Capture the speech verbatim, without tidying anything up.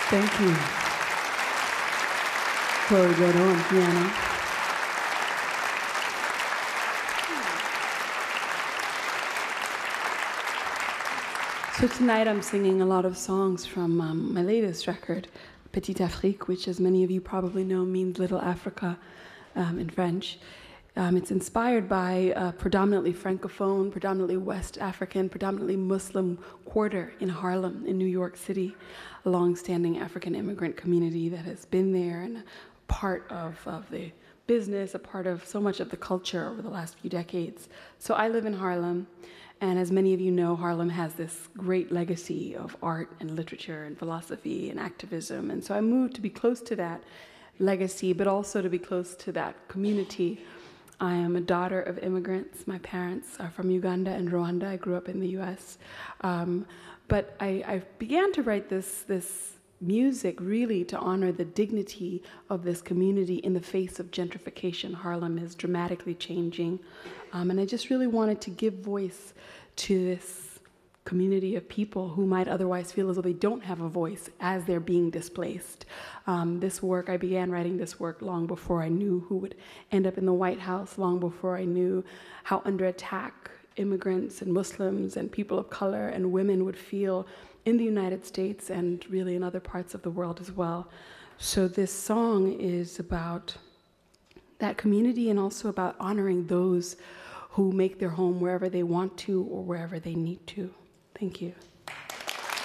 Thank you. Chloe Godot on piano. So tonight I'm singing a lot of songs from um, my latest record, Petite Afrique, which, as many of you probably know, means Little Africa um, in French. Um, it's inspired by a predominantly Francophone, predominantly West African, predominantly Muslim quarter in Harlem, in New York City, a long-standing African immigrant community that has been there and a part of, of the business, a part of so much of the culture over the last few decades. So I live in Harlem, and as many of you know, Harlem has this great legacy of art and literature and philosophy and activism, and so I moved to be close to that legacy, but also to be close to that community. I am a daughter of immigrants. My parents are from Uganda and Rwanda. I grew up in the U S. Um, but I, I began to write this, this music really to honor the dignity of this community in the face of gentrification. Harlem is dramatically changing. Um, and I just really wanted to give voice to this community of people who might otherwise feel as though they don't have a voice as they're being displaced. Um, this work, I began writing this work long before I knew who would end up in the White House, long before I knew how under attack immigrants and Muslims and people of color and women would feel in the United States and really in other parts of the world as well. So this song is about that community and also about honoring those who make their home wherever they want to or wherever they need to. Thank you.